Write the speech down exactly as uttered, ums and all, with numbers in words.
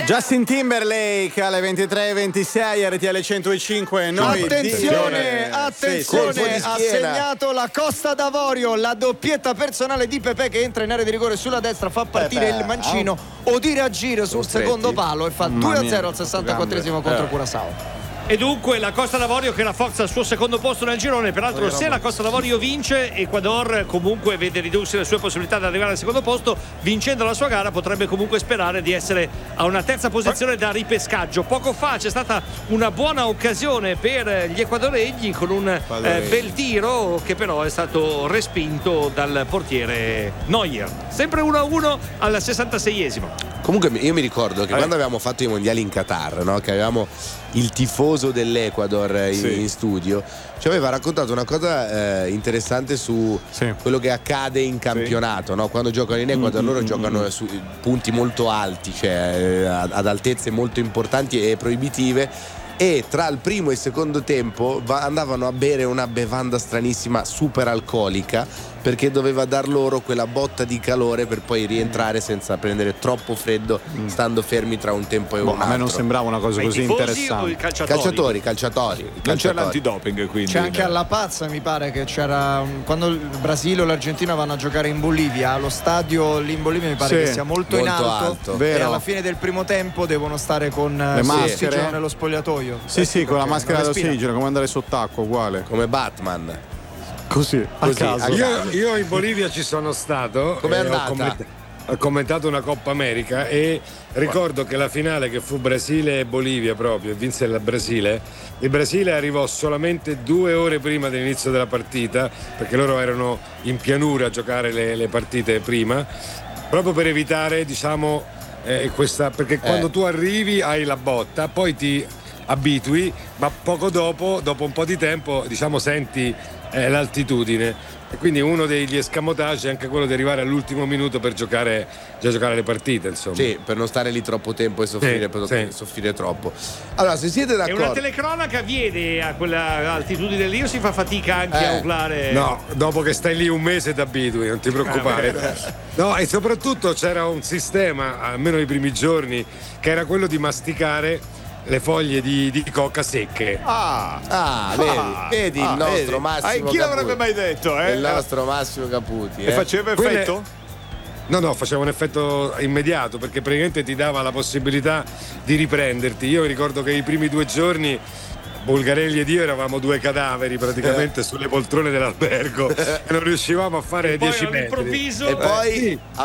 Justin Timberlake alle ventitré e ventisei, R T L centocinque. Noi attenzione, di... attenzione, sì, sì, ha segnato la Costa d'Avorio, la doppietta personale di Pepe che entra in area di rigore sulla destra, fa partire Pepe, il mancino, oh. Odire a giro sul stretti. secondo palo e fa due a zero al sessantaquattresimo contro eh. Curaçao. E dunque la Costa d'Avorio che rafforza il suo secondo posto nel girone. Peraltro se la Costa d'Avorio vince, Ecuador comunque vede ridursi le sue possibilità di arrivare al secondo posto. Vincendo la sua gara potrebbe comunque sperare di essere a una terza posizione da ripescaggio. Poco fa c'è stata una buona occasione per gli equadoregni con un eh, bel tiro che però è stato respinto dal portiere Neuer. Sempre uno a uno al sessantaseiesimo. Comunque io mi ricordo che eh. quando avevamo fatto i mondiali in Qatar, no? Che avevamo il tifoso dell'Ecuador in, sì. in studio, ci aveva raccontato una cosa eh, interessante su sì. quello che accade in campionato, sì. no? Quando giocano in Ecuador, mm-hmm. loro giocano su punti molto alti, cioè eh, ad altezze molto importanti e proibitive. E tra il primo e il secondo tempo va, andavano a bere una bevanda stranissima super alcolica, perché doveva dar loro quella botta di calore per poi rientrare senza prendere troppo freddo, stando fermi tra un tempo e boh, un altro. A me non sembrava una cosa Ma così interessante. Calciatori, calciatori, calciatori. Non calciatori. c'è l'antidoping, quindi. C'è anche alla Pazza, mi pare che c'era un, quando il Brasile o l'Argentina vanno a giocare in Bolivia, lo stadio lì in Bolivia mi pare sì, che sia molto, molto in alto, alto. E alla fine del primo tempo devono stare con le maschere nello spogliatoio. Sì, sì, con la maschera d'ossigeno, come andare sott'acqua, uguale. Come Batman. Così, Così, a caso. Io, io in Bolivia ci sono stato. Com'è eh, andata? Ho, comment- ho commentato una Coppa America e ricordo che la finale, che fu Brasile e Bolivia proprio, vinse il Brasile. Il Brasile arrivò solamente due ore prima dell'inizio della partita, perché loro erano in pianura a giocare le, le partite prima, proprio per evitare, diciamo, eh, questa, perché eh. quando tu arrivi hai la botta, poi ti abitui, ma poco dopo, dopo un po' di tempo, diciamo, senti eh, l'altitudine. E quindi uno degli escamotage è anche quello di arrivare all'ultimo minuto per giocare, già giocare le partite, insomma. Sì, per non stare lì troppo tempo e soffrire, sì, per sì. soffrire troppo. Allora, se siete d'accordo. E una telecronaca viene a quella altitudine lì o si fa fatica anche eh. a urlare? No, dopo che stai lì un mese ti abitui, non ti preoccupare. No, e soprattutto c'era un sistema, almeno i primi giorni, che era quello di masticare le foglie di, di coca secche. Ah, ah vedi, ah, vedi ah, il nostro vedi. Massimo ah, chi Caputi. l'avrebbe mai detto, eh? Il nostro Massimo Caputi. E eh? faceva effetto? Quelle... No, no, faceva un effetto immediato, perché praticamente ti dava la possibilità di riprenderti. Io ricordo che i primi due giorni Bulgarelli ed io eravamo due cadaveri praticamente eh. sulle poltrone dell'albergo e non riuscivamo a fare dieci metri. All'improvviso e poi eh, sì.